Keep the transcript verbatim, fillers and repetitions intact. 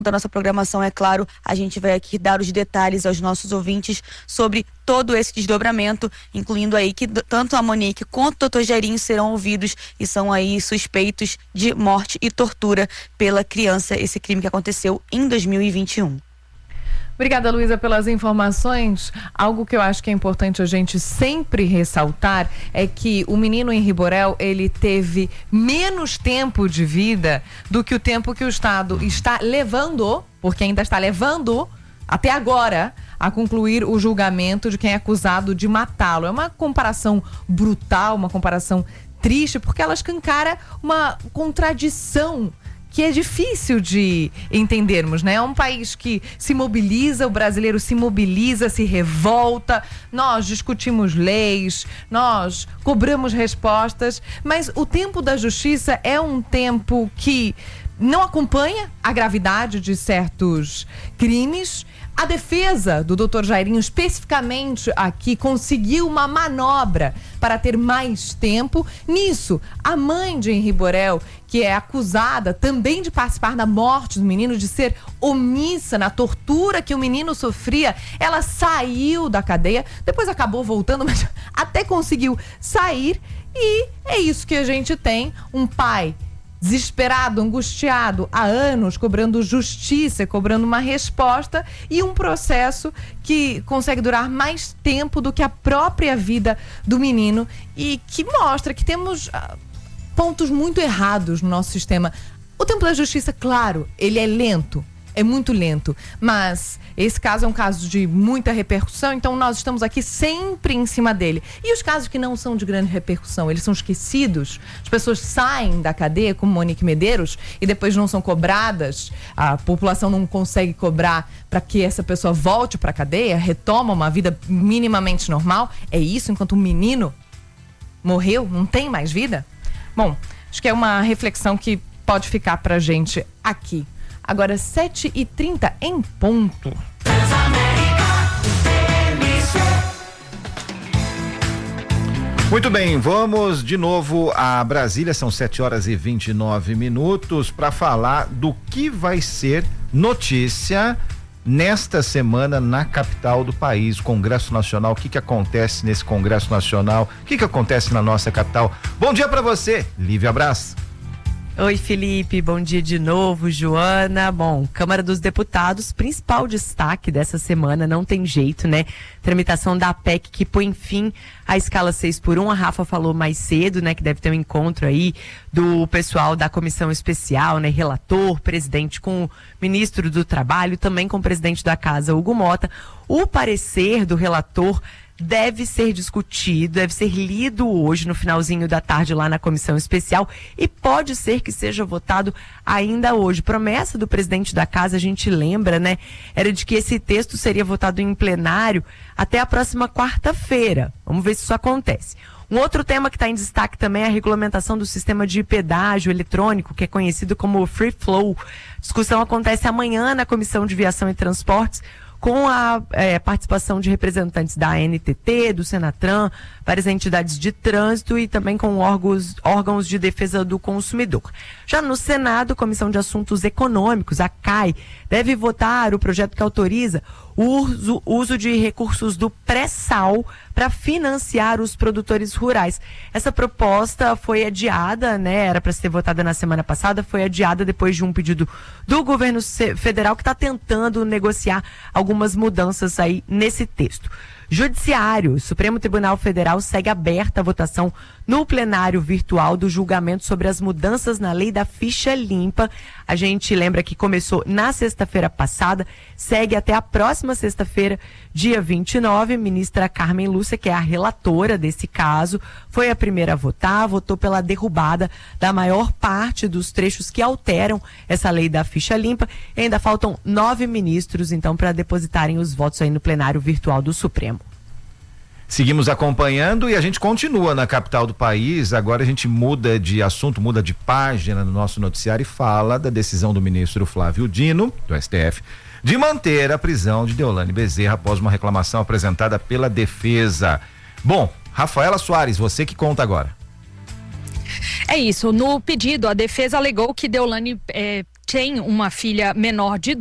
da nossa programação, é claro, a gente vai aqui dar os detalhes aos nossos ouvintes sobre todo esse desdobramento, incluindo aí que tanto a Monique quanto o doutor Jairinho serão ouvidos e são aí suspeitos de morte e tortura pela criança, esse crime que aconteceu em dois mil e vinte e um. Obrigada, Luísa, pelas informações. Algo que eu acho que é importante a gente sempre ressaltar é que o menino Henri Borel, ele teve menos tempo de vida do que o tempo que o Estado está levando, porque ainda está levando até agora, a concluir o julgamento de quem é acusado de matá-lo. É uma comparação brutal, uma comparação triste, porque ela escancara uma contradição que é difícil de entendermos, né? É um país que se mobiliza, o brasileiro se mobiliza, se revolta, nós discutimos leis, nós cobramos respostas, mas o tempo da justiça é um tempo que não acompanha a gravidade de certos crimes. A defesa do doutor Jairinho, especificamente aqui, conseguiu uma manobra para ter mais tempo. Nisso, a mãe de Henri Borel, que é acusada também de participar da morte do menino, de ser omissa na tortura que o menino sofria, ela saiu da cadeia, depois acabou voltando, mas até conseguiu sair. E é isso que a gente tem, um pai desesperado, angustiado, há anos, cobrando justiça, cobrando uma resposta, e um processo que consegue durar mais tempo do que a própria vida do menino e que mostra que temos uh, pontos muito errados no nosso sistema. O tempo da justiça, claro, ele é lento, é muito lento, mas esse caso é um caso de muita repercussão, então nós estamos aqui sempre em cima dele. E os casos que não são de grande repercussão, eles são esquecidos, as pessoas saem da cadeia, como Monique Medeiros, e depois não são cobradas, a população não consegue cobrar para que essa pessoa volte para a cadeia, retoma uma vida minimamente normal. É isso enquanto o menino morreu, não tem mais vida? Bom, acho que é uma reflexão que pode ficar pra gente aqui. Agora, sete e trinta em ponto. Muito bem, vamos de novo a Brasília, são sete horas e vinte e nove minutos, para falar do que vai ser notícia nesta semana na capital do país, Congresso Nacional. O que que acontece nesse Congresso Nacional? O que que acontece na nossa capital? Bom dia para você, Lívia Braz. Oi, Felipe, bom dia de novo, Joana. Bom, Câmara dos Deputados, principal destaque dessa semana, não tem jeito, né? Tramitação da P E C que põe fim à escala seis por um. A Rafa falou mais cedo, né, que deve ter um encontro aí do pessoal da comissão especial, né, relator, presidente com o ministro do Trabalho, também com o presidente da Casa, Hugo Mota. O parecer do relator deve ser discutido, deve ser lido hoje no finalzinho da tarde lá na comissão especial e pode ser que seja votado ainda hoje. Promessa do presidente da casa, a gente lembra, né? Era de que esse texto seria votado em plenário até a próxima quarta-feira. Vamos ver se isso acontece. Um outro tema que está em destaque também é a regulamentação do sistema de pedágio eletrônico, que é conhecido como Free Flow. A discussão acontece amanhã na Comissão de Viação e Transportes, com a é, participação de representantes da A N T T, do Senatran, várias entidades de trânsito e também com órgãos, órgãos de defesa do consumidor. Já no Senado, Comissão de Assuntos Econômicos, a C A I, deve votar o projeto que autoriza o uso, uso de recursos do pré-sal para financiar os produtores rurais. Essa proposta foi adiada, né? Era para ser votada na semana passada, foi adiada depois de um pedido do governo federal que está tentando negociar algumas mudanças aí nesse texto. Judiciário, o Supremo Tribunal Federal segue aberta a votação no plenário virtual do julgamento sobre as mudanças na lei da ficha limpa. A gente lembra que começou na sexta-feira passada, segue até a próxima sexta-feira, dia vinte e nove. Ministra Carmen Lúcia, que é a relatora desse caso, foi a primeira a votar, votou pela derrubada da maior parte dos trechos que alteram essa lei da ficha limpa. E ainda faltam nove ministros, então, para depositarem os votos aí no plenário virtual do Supremo. Seguimos acompanhando e a gente continua na capital do país. Agora a gente muda de assunto, muda de página no nosso noticiário e fala da decisão do ministro Flávio Dino, do S T F, de manter a prisão de Deolane Bezerra após uma reclamação apresentada pela defesa. Bom, Rafaela Soares, você que conta agora. É isso, no pedido a defesa alegou que Deolane é, tem uma filha menor de